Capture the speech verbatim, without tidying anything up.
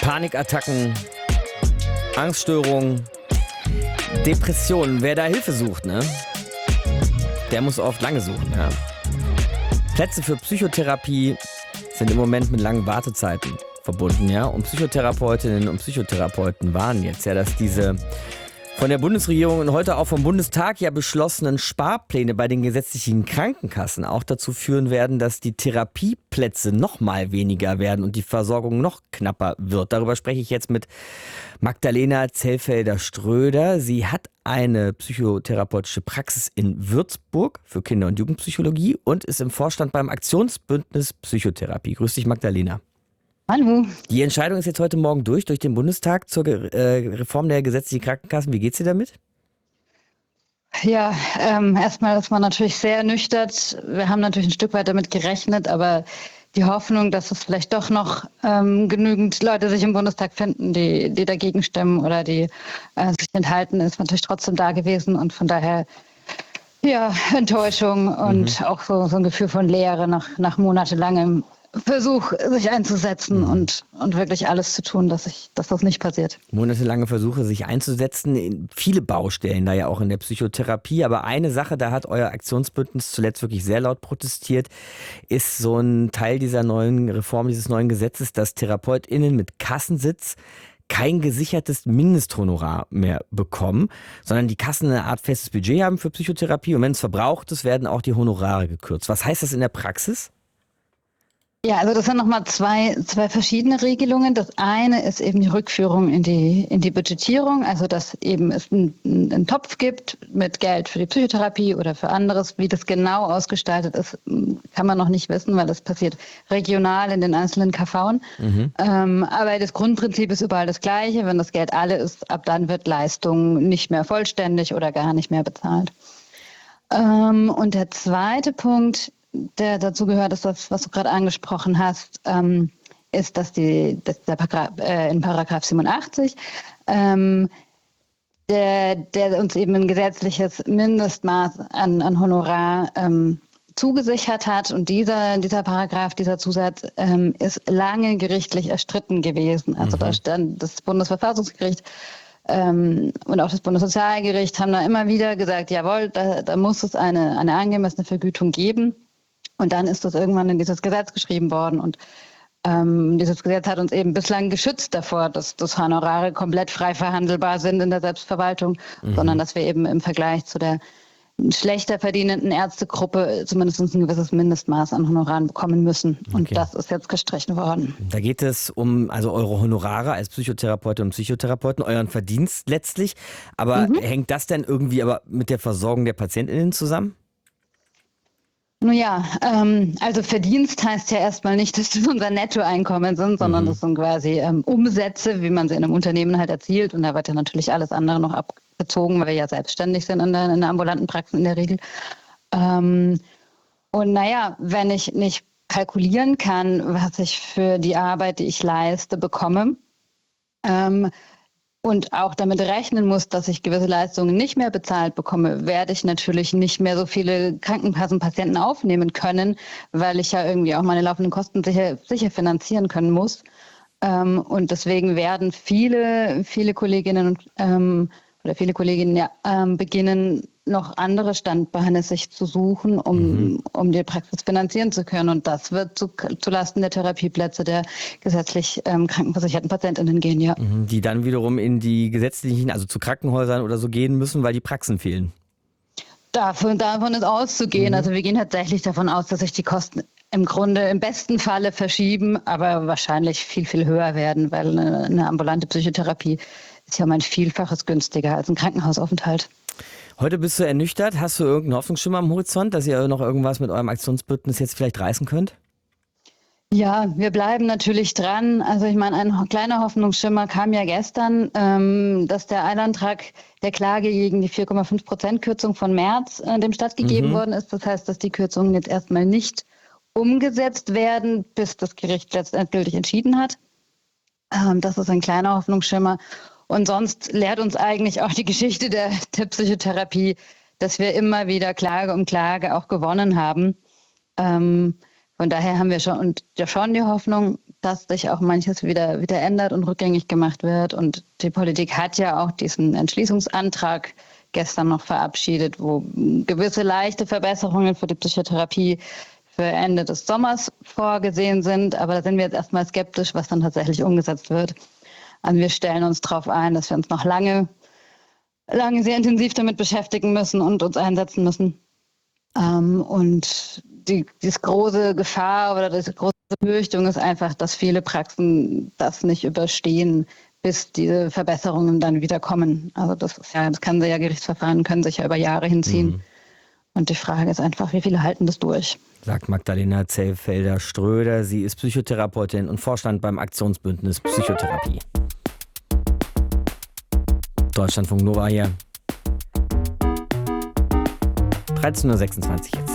Panikattacken, Angststörungen, Depressionen. Wer da Hilfe sucht, ne? Der muss oft lange suchen, ja. Plätze für Psychotherapie sind im Moment mit langen Wartezeiten verbunden, ja. Und Psychotherapeutinnen und Psychotherapeuten warnen jetzt ja, dass diese von der Bundesregierung und heute auch vom Bundestag ja beschlossenen Sparpläne bei den gesetzlichen Krankenkassen auch dazu führen werden, dass die Therapieplätze noch mal weniger werden und die Versorgung noch knapper wird. Darüber spreche ich jetzt mit Magdalena Zellfelder-Ströder. Sie hat eine psychotherapeutische Praxis in Würzburg für Kinder- und Jugendpsychologie und ist im Vorstand beim Aktionsbündnis Psychotherapie. Grüß dich, Magdalena. Hallo. Die Entscheidung ist jetzt heute Morgen durch, durch den Bundestag zur äh, Reform der gesetzlichen Krankenkassen. Wie geht's dir damit? Ja, ähm, erstmal ist man natürlich sehr ernüchtert. Wir haben natürlich ein Stück weit damit gerechnet, aber die Hoffnung, dass es vielleicht doch noch ähm, genügend Leute sich im Bundestag finden, die, die dagegen stimmen oder die äh, sich enthalten, ist natürlich trotzdem da gewesen. Und von daher, ja, Enttäuschung und mhm. auch so, so ein Gefühl von Leere nach, nach monatelangem Versuch, sich einzusetzen mhm. und, und wirklich alles zu tun, dass, ich, dass das nicht passiert. Monatelange Versuche, sich einzusetzen. Viele Baustellen da ja auch in der Psychotherapie. Aber eine Sache, da hat euer Aktionsbündnis zuletzt wirklich sehr laut protestiert, ist so ein Teil dieser neuen Reform, dieses neuen Gesetzes, dass TherapeutInnen mit Kassensitz kein gesichertes Mindesthonorar mehr bekommen, sondern die Kassen eine Art festes Budget haben für Psychotherapie. Und wenn es verbraucht ist, werden auch die Honorare gekürzt. Was heißt das in der Praxis? Ja, also das sind nochmal zwei, zwei verschiedene Regelungen. Das eine ist eben die Rückführung in die, in die Budgetierung, also dass eben es einen, einen Topf gibt mit Geld für die Psychotherapie oder für anderes. Wie das genau ausgestaltet ist, kann man noch nicht wissen, weil das passiert regional in den einzelnen K V'n. Mhm. Ähm, aber das Grundprinzip ist überall das Gleiche. Wenn das Geld alle ist, ab dann wird Leistung nicht mehr vollständig oder gar nicht mehr bezahlt. Ähm, und der zweite Punkt, der dazu gehört, ist das, was du gerade angesprochen hast, ähm, ist, dass, die, dass der Paragraph, äh, in Paragraph siebenundachtzig, ähm, der, der uns eben ein gesetzliches Mindestmaß an, an Honorar ähm, zugesichert hat. Und dieser, dieser Paragraph, dieser Zusatz ähm, ist lange gerichtlich erstritten gewesen. Also mhm. da stand das Bundesverfassungsgericht Ähm, und auch das Bundessozialgericht haben da immer wieder gesagt, jawohl, da, da muss es eine, eine angemessene Vergütung geben. Und dann ist das irgendwann in dieses Gesetz geschrieben worden. Und ähm, dieses Gesetz hat uns eben bislang geschützt davor, dass, dass Honorare komplett frei verhandelbar sind in der Selbstverwaltung, mhm. sondern dass wir eben im Vergleich zu der schlechter verdienenden Ärztegruppe zumindest ein gewisses Mindestmaß an Honoraren bekommen müssen. Und okay. das ist jetzt gestrichen worden. Da geht es um also eure Honorare als Psychotherapeutinnen und Psychotherapeuten, euren Verdienst letztlich. Aber mhm. hängt das denn irgendwie aber mit der Versorgung der PatientInnen zusammen? Nun ja, ähm, also Verdienst heißt ja erstmal nicht, dass das unser Nettoeinkommen sind, sondern mhm. das sind quasi ähm, Umsätze, wie man sie in einem Unternehmen halt erzielt. Und da wird ja natürlich alles andere noch abgezogen, weil wir ja selbstständig sind in der, in der ambulanten Praxis in der Regel. Ähm, und naja, wenn ich nicht kalkulieren kann, was ich für die Arbeit, die ich leiste, bekomme, ähm, und auch damit rechnen muss, dass ich gewisse Leistungen nicht mehr bezahlt bekomme, werde ich natürlich nicht mehr so viele Krankenkassenpatienten aufnehmen können, weil ich ja irgendwie auch meine laufenden Kosten sicher, sicher finanzieren können muss. Ähm, und deswegen werden viele, viele Kolleginnen und, ähm, oder viele Kolleginnen ja, ähm, beginnen, noch andere Standbeine sich zu suchen, um, mhm. um die Praxis finanzieren zu können. Und das wird zu, zulasten der Therapieplätze der gesetzlich ähm, krankenversicherten PatientInnen gehen, ja. Mhm. Die dann wiederum in die gesetzlichen, also zu Krankenhäusern oder so gehen müssen, weil die Praxen fehlen. Davon, davon ist auszugehen. Mhm. Also wir gehen tatsächlich davon aus, dass sich die Kosten im Grunde im besten Falle verschieben, aber wahrscheinlich viel, viel höher werden, weil eine, eine ambulante Psychotherapie ist ja um ein Vielfaches günstiger als ein Krankenhausaufenthalt. Heute bist du ernüchtert. Hast du irgendeinen Hoffnungsschimmer am Horizont, dass ihr noch irgendwas mit eurem Aktionsbündnis jetzt vielleicht reißen könnt? Ja, wir bleiben natürlich dran. Also ich meine, ein kleiner Hoffnungsschimmer kam ja gestern, ähm, dass der Eilantrag der Klage gegen die vier Komma fünf Prozent Kürzung von März äh, dem stattgegeben mhm. worden ist. Das heißt, dass die Kürzungen jetzt erstmal nicht umgesetzt werden, bis das Gericht letztendlich entschieden hat. Ähm, das ist ein kleiner Hoffnungsschimmer. Und sonst lehrt uns eigentlich auch die Geschichte der, der Psychotherapie, dass wir immer wieder Klage um Klage auch gewonnen haben. Ähm, von daher haben wir schon, und ja schon die Hoffnung, dass sich auch manches wieder, wieder ändert und rückgängig gemacht wird. Und die Politik hat ja auch diesen Entschließungsantrag gestern noch verabschiedet, wo gewisse leichte Verbesserungen für die Psychotherapie für Ende des Sommers vorgesehen sind. Aber da sind wir jetzt erstmal skeptisch, was dann tatsächlich umgesetzt wird. Also wir stellen uns darauf ein, dass wir uns noch lange, lange sehr intensiv damit beschäftigen müssen und uns einsetzen müssen. Ähm, und die, die große Gefahr oder die große Befürchtung ist einfach, dass viele Praxen das nicht überstehen, bis diese Verbesserungen dann wieder kommen. Also das ist ja, das kann ja Gerichtsverfahren können sich ja über Jahre hinziehen. Mhm. Und die Frage ist einfach, wie viele halten das durch? Sagt Magdalena Zellfelder-Ströder. Sie ist Psychotherapeutin und Vorstand beim Aktionsbündnis Psychotherapie. Deutschlandfunk Nova hier. dreizehn Uhr sechsundzwanzig jetzt.